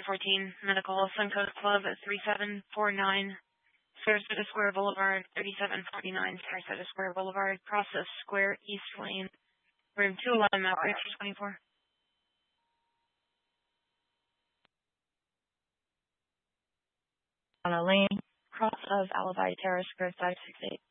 Medical Suncoast Club at 3749 Sarasota Square Boulevard, 3749 Sarasota Square Boulevard, Process Square, East Lane, room 211, Mount Rancher 24. On a lane, cross of Alibi Terrace, Grid 568.